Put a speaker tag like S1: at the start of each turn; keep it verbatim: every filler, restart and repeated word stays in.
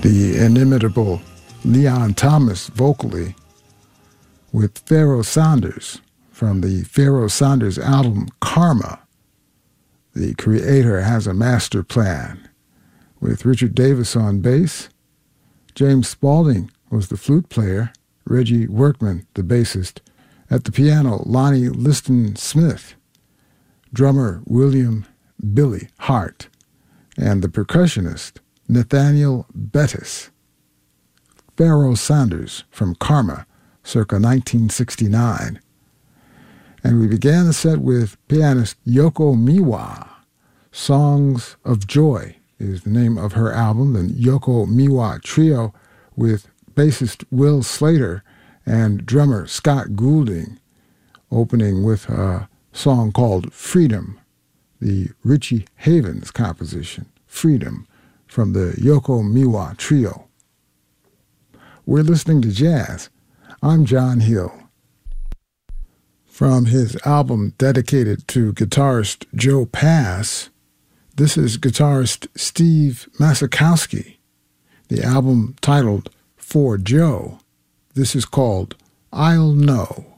S1: the inimitable Leon Thomas vocally with Pharoah Sanders from the Pharoah Sanders album Karma. The Creator Has a Master Plan, with Richard Davis on bass. James Spaulding was the flute player, Reggie Workman the bassist. At the piano, Lonnie Liston Smith, drummer William Billy Hart, and the percussionist Nathaniel Bettis. Pharoah Sanders from Karma, circa nineteen sixty-nine. And we began the set with pianist Yoko Miwa. Songs of Joy is the name of her album, the Yoko Miwa Trio, with bassist Will Slater and drummer Scott Goulding, opening with a song called Freedom, the Richie Havens composition, Freedom, from the Yoko Miwa Trio. We're listening to jazz. I'm John Hill. From his album dedicated to guitarist Joe Pass, this is guitarist Steve Masakowski. The album titled For Joe. This is called I'll Know.